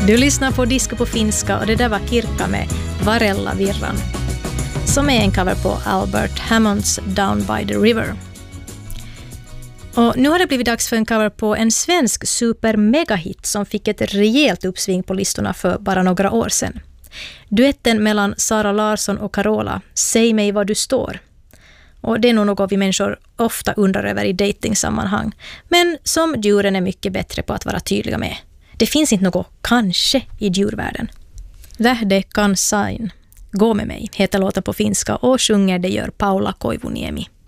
Du lyssnar på Disco på finska och det där var Kirkka med Varella Virran, som är en cover på Albert Hammonds Down by the River. Och nu har det blivit dags för en cover på en svensk super-mega-hit som fick ett rejält uppsving på listorna för bara några år sedan. Duetten mellan Sara Larsson och Carola, Säg mig var du står. Och det är nog något vi människor ofta undrar över i datingsammanhang, men som djuren är mycket bättre på att vara tydliga med. Det finns inte något kanske i djurvärlden. Lähde kan sain. Gå med mig heter låten på finska och sjunger det gör Paula Koivuniemi.